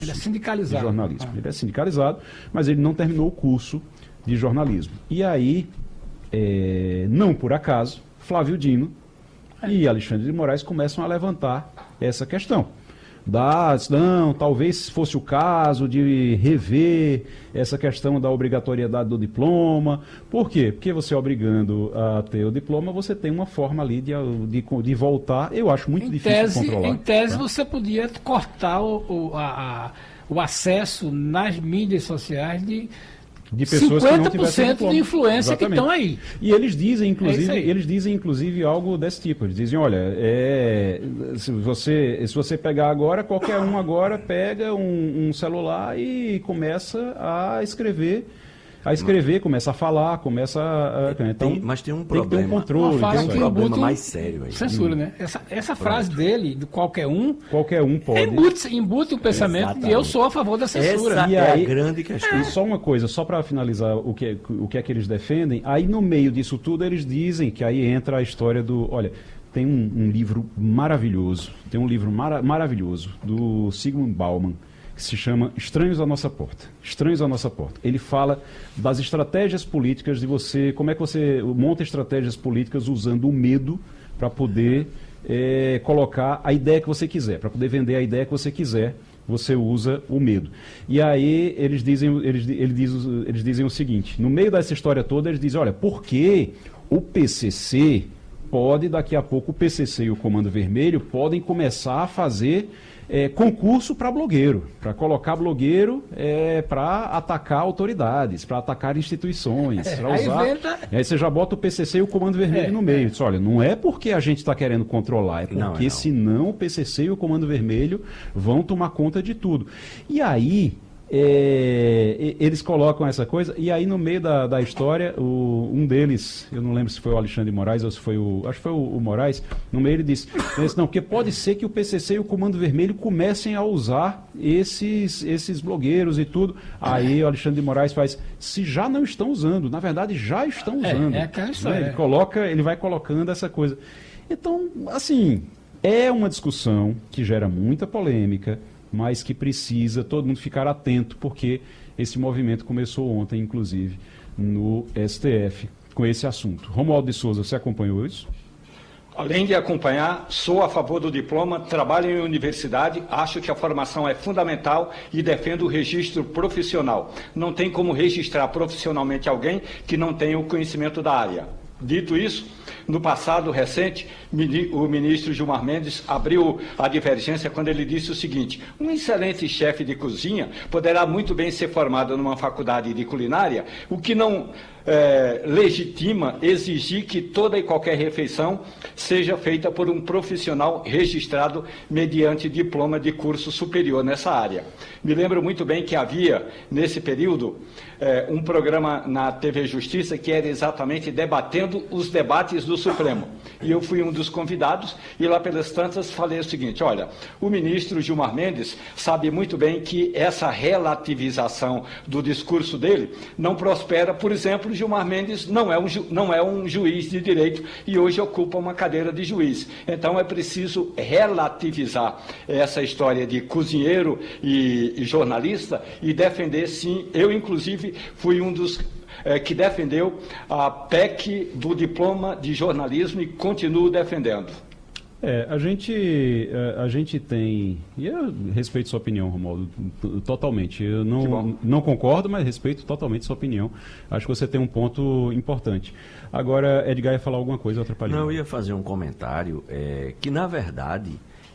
Ele é de sindicalizado. jornalismo. Ele é sindicalizado, mas ele não terminou o curso de jornalismo. E aí, não por acaso, Flávio Dino e Alexandre de Moraes começam a levantar essa questão. Não, talvez fosse o caso de rever essa questão da obrigatoriedade do diploma. Por quê? Porque você obrigando a ter o diploma, você tem uma forma ali de voltar. Eu acho muito difícil controlar. Em tese, você podia cortar o acesso nas mídias sociais de pessoas que não tivessem 50% de influência. Exatamente. Que estão aí. E eles dizem, inclusive, algo desse tipo. Eles dizem, olha, se você pegar agora, qualquer um agora pega um celular e começa a escrever, começa a falar, então, mas tem um problema. Tem que ter um controle. Tem um problema mais sério aí. Censura, né? Essa frase dele, de qualquer um pode. Embute o pensamento de eu sou a favor da censura. Essa é a grande questão. E só uma coisa, só para finalizar o que é que eles defendem, aí no meio disso tudo eles dizem que aí entra a história olha, tem um livro maravilhoso, maravilhoso do Zygmunt Bauman, que se chama Estranhos à Nossa Porta. Estranhos à Nossa Porta. Ele fala das estratégias políticas como é que você monta estratégias políticas usando o medo para poder colocar a ideia que você quiser, para poder vender a ideia que você quiser, você usa o medo. E aí eles dizem o seguinte, no meio dessa história toda, eles dizem, olha, por que o PCC pode, daqui a pouco, o PCC e o Comando Vermelho podem começar a fazer concurso para blogueiro, para colocar blogueiro para atacar autoridades, para atacar instituições, para usar. Aí você já bota o PCC e o Comando Vermelho no meio. Diz, olha, não é porque a gente está querendo controlar, é porque senão o PCC e o Comando Vermelho vão tomar conta de tudo. E aí eles colocam essa coisa, e aí no meio da história, um deles, eu não lembro se foi o Alexandre de Moraes ou se foi acho que foi o Moraes, no meio ele disse, não, porque pode ser que o PCC e o Comando Vermelho comecem a usar esses blogueiros e tudo. Aí o Alexandre de Moraes faz, se já não estão usando, na verdade já estão usando. Aquela história. Ele vai colocando essa coisa. Então, assim, é uma discussão que gera muita polêmica, mas que precisa todo mundo ficar atento, porque esse movimento começou ontem, inclusive, no STF, com esse assunto. Romualdo de Souza, você acompanhou isso? Além de acompanhar, sou a favor do diploma, trabalho em universidade, acho que a formação é fundamental e defendo o registro profissional. Não tem como registrar profissionalmente alguém que não tenha o conhecimento da área. Dito isso, no passado recente, o ministro Gilmar Mendes abriu a divergência quando ele disse o seguinte: um excelente chefe de cozinha poderá muito bem ser formado numa faculdade de culinária, o que não legitima exigir que toda e qualquer refeição seja feita por um profissional registrado mediante diploma de curso superior nessa área. Me lembro muito bem que havia, nesse período, um programa na TV Justiça que era exatamente debatendo os debates do Supremo. E eu fui um dos convidados e lá pelas tantas falei o seguinte: olha, o ministro Gilmar Mendes sabe muito bem que essa relativização do discurso dele não prospera. Por exemplo, Gilmar Mendes não é um juiz de direito e hoje ocupa uma cadeira de juiz. Então é preciso relativizar essa história de cozinheiro e jornalista e defender, sim. Eu, inclusive, fui um dos que defendeu a PEC do diploma de jornalismo e continuo defendendo. A gente tem, e eu respeito sua opinião, Romualdo, totalmente. Eu não concordo, mas respeito totalmente sua opinião. Acho que você tem um ponto importante. Agora, Edgar ia falar alguma coisa, atrapalhou. Não, eu ia fazer um comentário que, na verdade,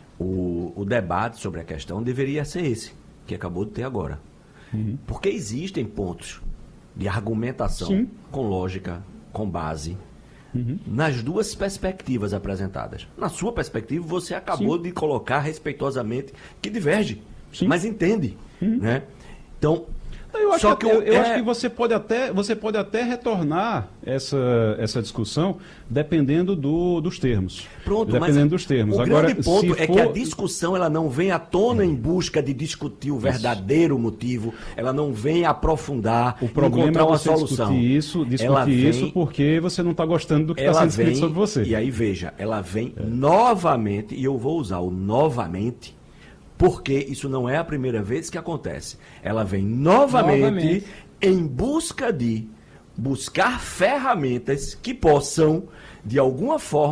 o debate sobre a questão deveria ser esse, que acabou de ter agora. Uhum. Porque existem pontos de argumentação, sim, com lógica, com base, nas duas perspectivas apresentadas. Na sua perspectiva, você acabou, sim, de colocar respeitosamente que diverge, sim, mas entende, né? Então, eu acho que você pode até retornar essa discussão dependendo dos termos. Pronto, dependendo dos termos. O grande ponto é que a discussão ela não vem à tona em busca de discutir o verdadeiro motivo, ela não vem aprofundar, o problema encontrar uma você solução. Discutir isso porque você não está gostando do que está sendo escrito sobre você. E aí, veja, ela vem novamente, e eu vou usar o novamente, Porque isso não é a primeira vez que acontece. Ela vem novamente. Em busca de buscar ferramentas que possam, de alguma forma,